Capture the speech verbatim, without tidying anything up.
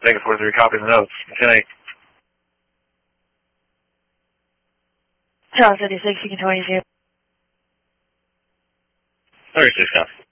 Take it four three, copy the notes. ten eight. Charles thirty-six, you can twenty-two. thirty-six, copy.